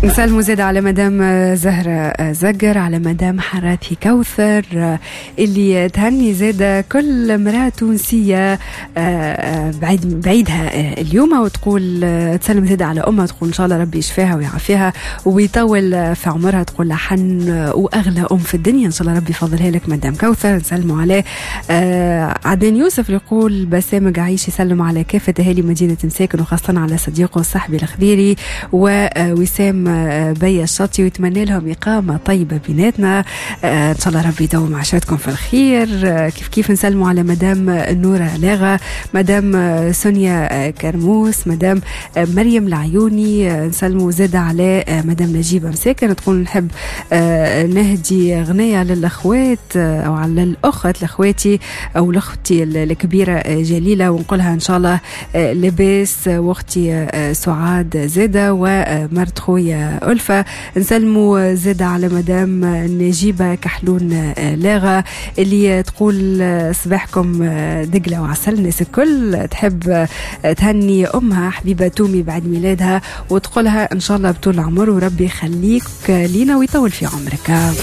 نسلموا زاد على مدام زهرة زقر، على مدام حراثي كوثر اللي تهني زاد كل امرأة تونسية بعيدها اليوم، وتقول تسلم زاد على أمها، تقول إن شاء الله ربي يشفاها ويعافيها ويطول في عمرها، تقول لها حن وأغلى أم في الدنيا، إن شاء الله ربي يفضلها لك مدام كوثر. نسلموا عليه عدن يوسف اللي يقول بسام قعيش يسلم على كافة أهالي مدينة مساكن وخاصة على صديقه وصاحبي الخضيري ووسام بيا الشاطي، ويتمنى لهم إقامة طيبة بيناتنا إن شاء الله ربي يدوم عشاتكم في الخير. كيف نسلموا على مدام نورة لاغا، مدام سونيا كرموس، مدام مريم العيوني. نسلموا زاد على مدام نجيبة مساكن، تقول نحب نهدي غنية للأخوات أو على الأخت لأخواتي أو لأختي الكبيرة جليلة، ونقولها إن شاء الله لباس، واختي سعاد زادة ومرت خويا ألفة. نسلموا زاد على مدام نجيبة كحلون لاغا اللي تقول صباحكم دقلة وعسل. الناس الكل تحب تهني أمها حبيبة تومي بعد ميلادها، وتقولها إن شاء الله بطول العمر وربي يخليك لينا ويطول في عمرك.